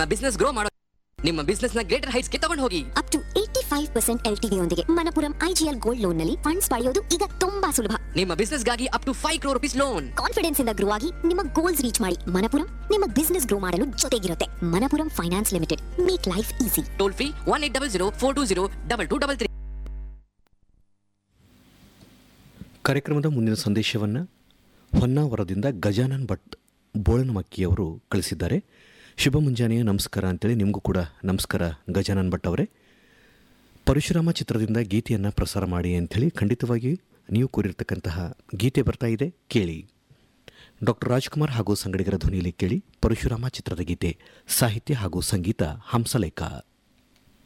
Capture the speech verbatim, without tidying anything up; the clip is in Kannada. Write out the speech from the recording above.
ಬಿಸ್ನೆಸ್ ಗ್ರೋ ಮಾಡೋ ನಿಮ್ಮ ಬಿಸ್ನೆಸ್ ನ ಗ್ರೇಟರ್ ಹೈಟ್ಸ್ ಗೆ ತಗೊಂಡು ಹೋಗಿ. Up to eighty five percent L T V ಯೊಂದಿಗೆ ಮಣಪುರಂ ಐಜಿಎಲ್ ಗೋಲ್ಡ್ ಲೋನ್ ನಲ್ಲಿ ಫಂಡ್ಸ್ ಪಡೆಯೋದು ಈಗ ತುಂಬಾ ಸುಲಭ. ನಿಮ್ಮ ಬಿಸ್ನೆಸ್ ಗಾಗಿ up to five crore rupees loan. Confidence ಇಂದ ಗ್ರೋ ಆಗಿ ನಿಮ್ಮ ಗೋಲ್ಸ್ ರೀಚ್ ಮಾಡಿ. ಮಣಪುರಂ ನಿಮ್ಮ ಬಿಸ್ನೆಸ್ ಗ್ರೋ ಮಾಡಲು ಜೊತೆಗಿರುತ್ತೆ. Manappuram finance limited, make life easy. Toll free one eight double zero four two zero double two double three. ಕಾರ್ಯಕ್ರಮದ ಮುಂದಿನ ಸಂದೇಶವನ್ನು ಹೊನ್ನಾವರದಿಂದ ಗಜಾನನ್ ಭಟ್ ಬೋಳನಮಕ್ಕಿಯವರು ಕಳಿಸಿದ್ದಾರೆ. ಶುಭ ಮುಂಜಾನೆಯ ನಮಸ್ಕಾರ ಅಂತೇಳಿ ನಿಮಗೂ ಕೂಡ ನಮಸ್ಕಾರ ಗಜಾನನ್ ಭಟ್ ಅವರೇ. ಪರಶುರಾಮ ಚಿತ್ರದಿಂದ ಗೀತೆಯನ್ನು ಪ್ರಸಾರ ಮಾಡಿ ಅಂಥೇಳಿ ಖಂಡಿತವಾಗಿ ನೀವು ಕೋರಿರ್ತಕ್ಕಂತಹ ಗೀತೆ ಬರ್ತಾ ಇದೆ, ಕೇಳಿ. ಡಾಕ್ಟರ್ ರಾಜ್ಕುಮಾರ್ ಹಾಗೂ ಸಂಗಡಿಗರ ಧ್ವನಿಯಲ್ಲಿ ಕೇಳಿ ಪರಶುರಾಮ ಚಿತ್ರದ ಗೀತೆ. ಸಾಹಿತ್ಯ ಹಾಗೂ ಸಂಗೀತ ಹಂಸಲೇಖ.